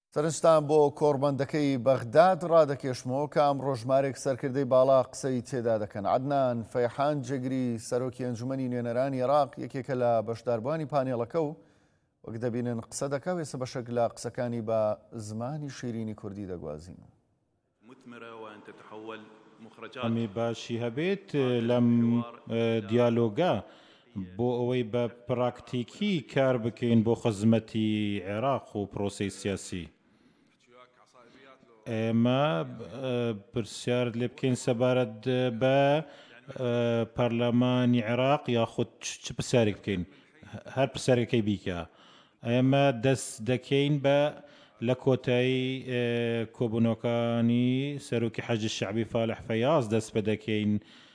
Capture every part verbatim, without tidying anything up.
سەرنجتان بۆ کۆڕبەندەکەی بەغداد ڕادەکێشمەوە کە ئەمڕۆ ژمارێک سەرکردەی باڵا قسەی تێدا دەکەن. عەدنان فەیحان جێگری سەرۆکی ئەنجومەنی نوێنەرانی عێراق یەکێکە لە بەشداربوانی پانێڵەکە و وەک دەبینن قسە دەکا وێسە بەشێک لە قسەکانی بە زمانی شیرینی کوردی دەگوازین. ئەمی باشی هەبێت لەم دیالۆگە بۆ ئەوەی بە پراکتیکی کار بکەین بۆ خزمەتی عێراق و پرۆسەی سیاسی. ئێمە پرسیار لێ بکەین سەبارەت بە پەرلەمانی عێراق یاخود چ پرسیارێک بکەین، هەر پرسیارێکی بیکە. ئێمە دەست دەکەین بە لە کۆتایی کۆبوونەوەکانی سەرۆکی حەجی شەعبی فالح فەیاز دەست پێ دەکەین.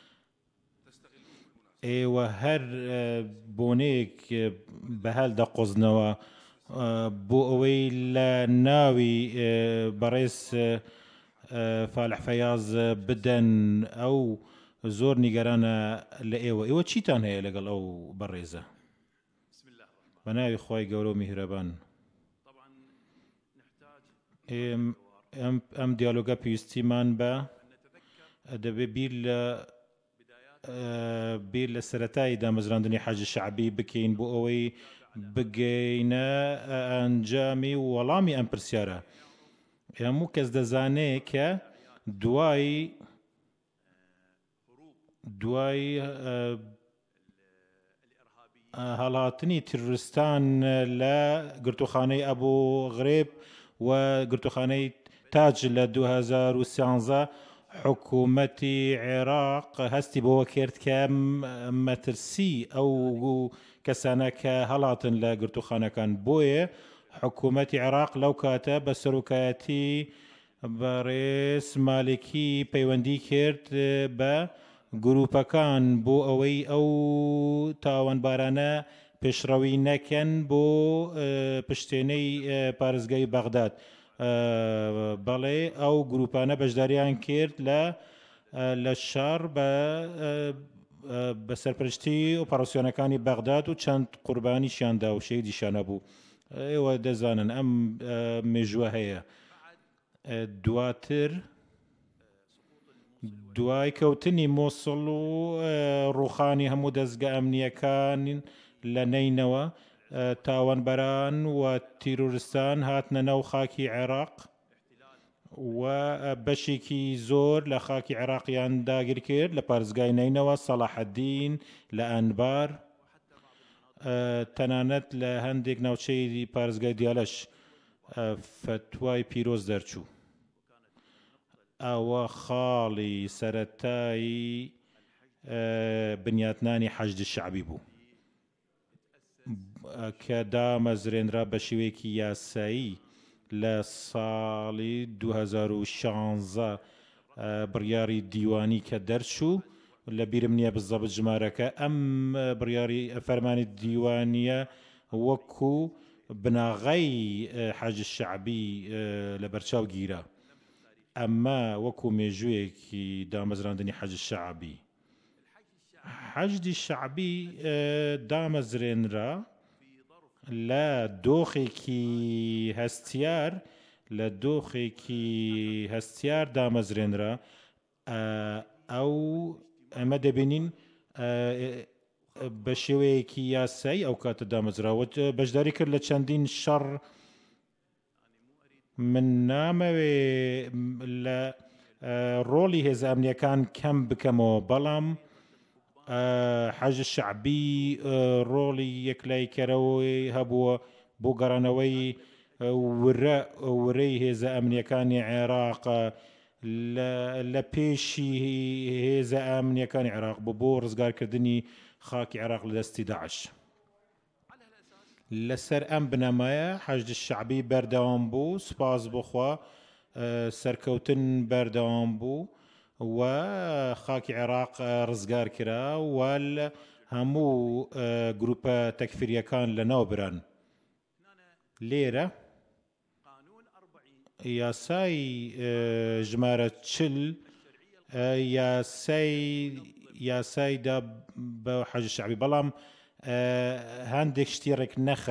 ئێوە هەر بۆنەیەک بەهەل دەقۆزنەوە بۆ ئەوەی لە ناوی بەڕێز فالح فەیاز بدەن، ئەو زۆر نیگەرانە لە ئێوە. ئێوە چیتان هەیە لەگەڵ ئەو بەڕێزە؟ بە ناوی خۆی گەورە و میهرەبان ئەم دیالۆگە پێویستیمان بە دەبێ بیر لە بیر لە سەرەتای دامەزراندنی حەجی شەعبی بکەین بۆ ئەوەی بگەینە ئەنجامی وەڵامی ئەم پرسیارە. هەموو کەس دەزانێت کە دوای دوای هەڵهاتنی تیرۆریستان لە گرتوخانەی ئەبوو غرێب و گرتوخانەی تاج لە دوو هەزار و سیانزە حکوومەتی عێراق هەستی بەوە کرد کە مەترسی ئەو کەسانە کە هەڵاتن لە گرتوخانەکان. بۆیە حکوومەتی عێراق لەو کاتە بە سەرۆکایەتی بەڕێز مالکی پەیوەندی کرد بە گروپەکان بۆ ئەوەی ئەو تاوانبارانە پێشڕەوی نەکەن بۆ پشتێنەی پارێزگای بەغداد. بەڵێ ئەو گروپانە بەشداریان کرد لە لە شار بە سەرپرشتی ئۆپەراسیۆنەکانی بەغداد و چەند قوربانیشیاندا و شەیدیشان هەبوو. ئێوە دەزانن ئەم مێژووە هەیە. دواتر دوای کەوتنی مۆسڵ و ڕوخانی هەموو دەستگا ئەمنیەکان لە نەینەوە، تاوانبەران و تیرۆریستان هاتنە ناو خاکی عێراق و بەشێکی زۆر لە خاکی عێراقیان داگیر کرد لە پارێزگای نەینەوە، سەلاحەدین، لە ئەنبار، تەنانەت لە هەندێک ناوچەی پارێزگای دیالەش فتوای پیرۆز دەرچوو. ئەوە خاڵی سەرەتایی بنیاتنانی حەجی شەعبی بوو کە دامەزرێنرا بە شێوەیەکی یاسایی لە ساڵی دوو هەزار و شانزە بڕیاری دیوانی کە دەرچوو. لە بیرم نییە بزەبت ژمارەکە. ئەم بڕیاری فەرمانی دیوانیە وەکو بناغەی حەجی شەعبی لە بەرچاو گیرە. ئەمە وەکو مێژوویەکی دامەزراندنی حەجی شەعبی. حەجی شەعبی دامەزرێنرا لە دۆخێکی هەستیار لە دۆخێکی هەستیار دامەزرێنرا. ئەو ئەمە دەبینین بە شێوەیەکی یاسایی ئەو کاتە دامەزراوە بەشداری کرد لە چەندین شەڕ. من نامەوێ لە ڕۆڵی هێزە ئەمنیەکان کەم بکەمەوە، بەڵام حەجی شەعبی ڕۆڵی یەکلایکەرەوەی هەبووە بۆ گەڕانەوەی ورەی هێزە ئەمنیەکانی عێراق لە پێشی هێزە ئەمنیەکانی عێراق بۆ بۆ ڕزگارکردنی خاکی عێراق لە دەستی داعش. لەسەر ئەم بنەمایە حەجی شەعبی بەردەوام بوو، سوپاس بخوا سەرکەوتن بەردەوام بوو و خاکی عێراق ڕزگار کرا و هەموو گروپە تەکفیریەکان لە ناو بران. لێرە یاسای ژمارە چل یاسای یاسایدا بە حەجی شەعبی، بەڵام هەندێک شتی ڕێک نەخە